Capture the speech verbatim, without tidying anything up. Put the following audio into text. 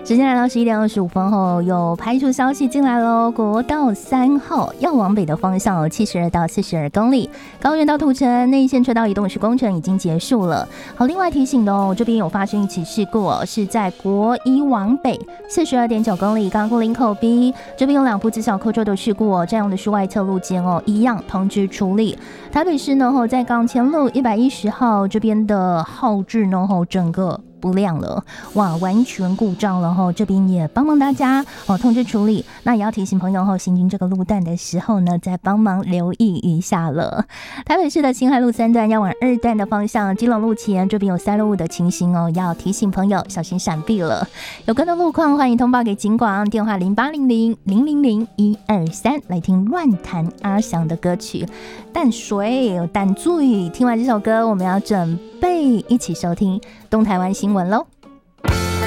时间来到十一点二十五分后，有排除消息进来喽。国道三号要往北的方向，七十二到四十二公里，高原到土城内线车道移动式工程已经结束了。好，另外提醒的哦，这边有发生一起事故哦，是在国一往北四十二点九公里，刚过林口 B， 这边有两部自小客车的事故哦，占用的是外侧路肩哦，一样通知处理。台北市呢，在港前路一百一十号这边的号志呢，整个不亮了，哇，完全故障了哈！这边也帮忙大家哦，通知处理。那也要提醒朋友哈，行经这个路段的时候呢，再帮忙留意一下了。台北市的辛亥路三段要往二段的方向，基隆路前这边有塞路的情形哦，要提醒朋友小心闪避了。有更多路况，欢迎通报给警广，电话零八零零零零零一二三，来听乱弹阿翔的歌曲《淡水淡醉》。听完这首歌，我们要准备一起收听东台湾新闻喽。